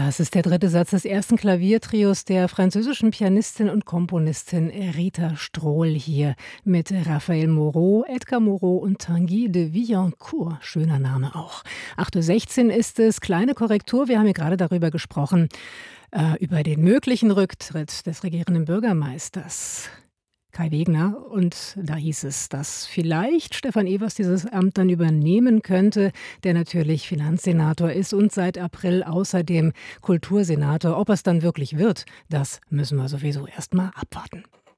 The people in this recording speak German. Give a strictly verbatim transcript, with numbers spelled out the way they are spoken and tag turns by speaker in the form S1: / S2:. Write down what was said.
S1: Das ist der dritte Satz des ersten Klaviertrios der französischen Pianistin und Komponistin Rita Strohl hier mit Raphael Moreau, Edgar Moreau und Tanguy de Villancourt. Schöner Name auch. acht Uhr sechzehn ist es. Kleine Korrektur, wir haben ja gerade darüber gesprochen, äh, über den möglichen Rücktritt des regierenden Bürgermeisters Kai Wegner. Und da hieß es, dass vielleicht Stefan Evers dieses Amt dann übernehmen könnte, der natürlich Finanzsenator ist und seit April außerdem Kultursenator. Ob es dann wirklich wird, das müssen wir sowieso erst mal abwarten.